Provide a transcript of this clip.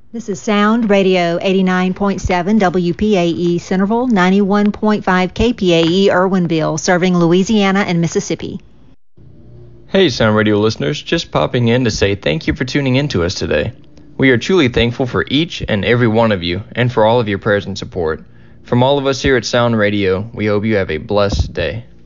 This is Sound Radio 89.7 WPAE Centerville, 91.5 KPAE Irwinville, serving Louisiana and Mississippi. Hey Sound Radio listeners, just popping in to say thank you for tuning in to us today. We are truly thankful for each and every one of you and for all of your prayers and support. From all of us here at Sound Radio, we hope you have a blessed day.